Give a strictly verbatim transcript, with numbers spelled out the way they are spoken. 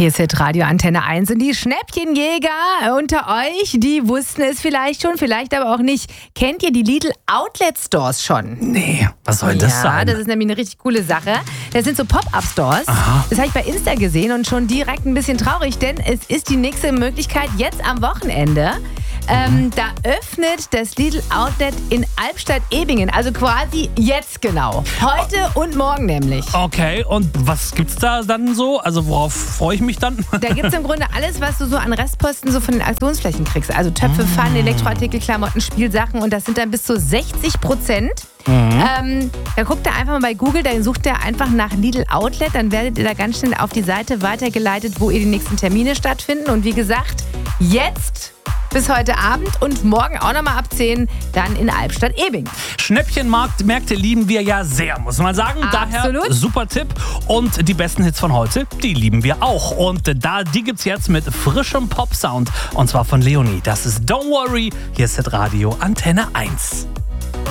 Hier ist Hit Radio Antenne eins und die Schnäppchenjäger unter euch, die wussten es vielleicht schon, vielleicht aber auch nicht. Kennt ihr die Lidl Outlet Stores schon? Nee, was soll das ja, sein? Ja, das ist nämlich eine richtig coole Sache. Das sind so Pop-Up-Stores. Aha. Das habe ich bei Insta gesehen und schon direkt ein bisschen traurig, denn es ist die nächste Möglichkeit jetzt am Wochenende. Ähm, da öffnet das Lidl Outlet in Albstadt-Ebingen, also quasi jetzt genau. Heute und morgen nämlich. Okay, und was gibt's da dann so? Also worauf freue ich mich dann? Da gibt es im Grunde alles, was du so an Restposten so von den Aktionsflächen kriegst. Also Töpfe, Pfannen, Elektroartikel, Klamotten, Spielsachen und das sind dann bis zu sechzig Prozent. Mhm. Ähm, da guckt ihr einfach mal bei Google, dann sucht ihr einfach nach Lidl Outlet, dann werdet ihr da ganz schnell auf die Seite weitergeleitet, wo ihr die nächsten Termine stattfinden. Und wie gesagt, jetzt bis heute Abend und morgen auch nochmal ab zehn dann in Albstadt-Ebing. Schnäppchenmärkte lieben wir ja sehr, muss man sagen. Absolut. Daher super Tipp. Und die besten Hits von heute, die lieben wir auch. Und da, die gibt's jetzt mit frischem Pop-Sound. Und zwar von Leonie. Das ist Don't Worry. Hier ist Hit Radio Antenne eins.